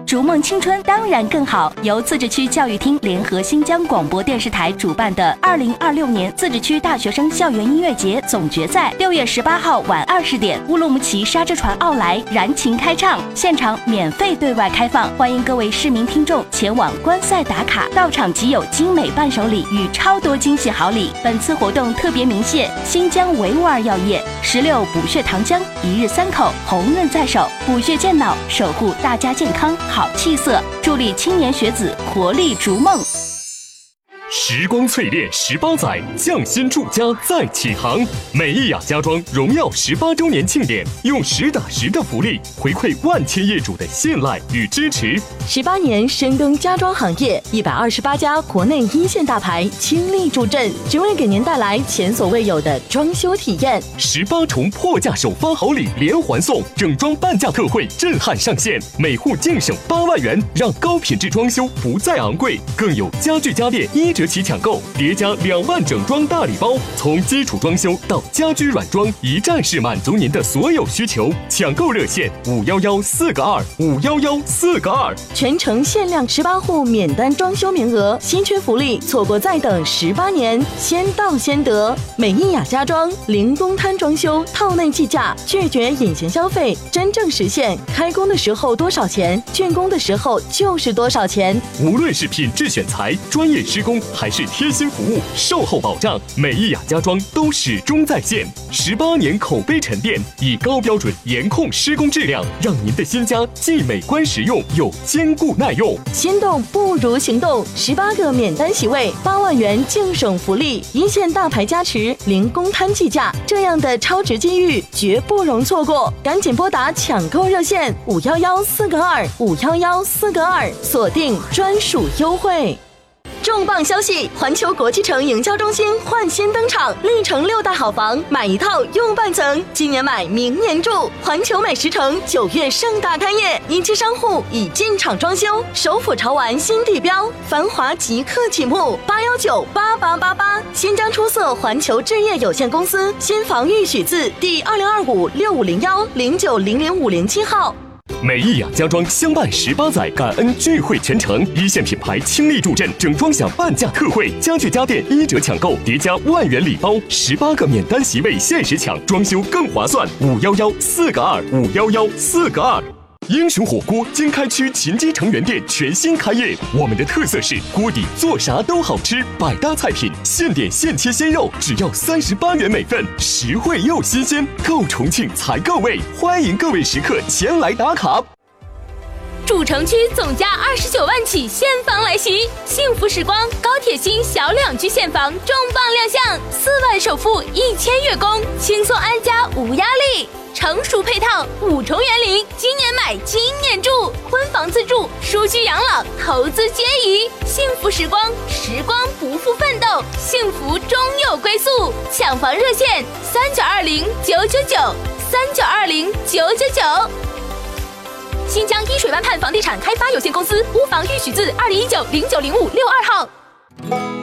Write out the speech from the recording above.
逐梦青春当然更好。由自治区教育厅联合新疆广播电视台主办的2026年自治区大学生校园音乐节总决赛，6月18号晚20点，乌鲁木齐沙之船奥莱燃情开唱，现场免费对外开放，欢迎各位市民听众前往观赛打卡，到场即有精美伴手礼与超多惊喜好礼。本次活动特别鸣谢新疆维吾尔药业、16补血糖浆、1日3口、红润在手，补血健脑，守护大家健康好气色，助力青年学子活力逐梦。 时光淬炼18载，匠心铸家再起航。美意雅家装荣耀18周年庆典，用实打实的福利回馈万千业主的信赖与支持。 18年深耕家装行业，128家国内一线大牌倾力助阵，只为给您带来前所未有的装修体验。 18重破价首发好礼连环送，整装半价特惠震撼上线，每户净省8万元，让高品质装修不再昂贵。更有家具家电1折起抢购，叠加2万整装大礼包，从基础装修到家居软装，一站式满足您的所有需求。抢购热线511-4个2，511-4个2。 全程限量18户免单装修名额，稀缺福利，错过再等18年，先到先得。美意雅家装零公摊装修，套内计价，拒绝隐形消费，真正实现开工的时候多少钱，竣工的时候就是多少钱。 无论是品质选材、专业施工，还是贴心服务、售后保障，美意雅家装都始终在线。18年口碑沉淀，以高标准严控施工质量，让您的新家既美观实用又坚固耐用。 心动不如行动，18个免单席位，8万元净省福利，一线大牌加持，零公摊计价，这样的超值机遇绝不容错过！赶紧拨打抢购热线511-4个2，511-4个2，锁定专属优惠。重磅消息！环球国际城营销中心焕新登场，历城6大好房，买一套用半层，今年买明年住。环球美食城9月盛大开业，一期商户已进场装修，首府潮玩新地标，繁华即刻启幕，8198888。新疆出色环球置业有限公司新房预许字第2025650109000507号。 美意雅家装相伴18载，感恩聚会全程，一线品牌倾力助阵，整装享半价特惠，家具家电1折抢购，叠加万元礼包，18个免单席位限时抢，装修更划算，511-4个2，511-4个2。英雄火锅经开区秦基城原店全新开业，我们的特色是锅底做啥都好吃，百搭菜品，现点现切鲜肉，只要38元每份，实惠又新鲜，够重庆才够味，欢迎各位食客前来打卡。 主城区总价29万起现房来袭，幸福时光高铁新小2居现房重磅亮相，4万首付1000月供，轻松安家无压力。成熟配套5重园林，今年买今年住，婚房自住，舒居养老，投资皆宜。幸福时光，时光不负奋斗，幸福终有归宿。抢房热线3920-999，3920-999。新疆依水湾畔房地产开发有限公司屋房预许字2019090562号。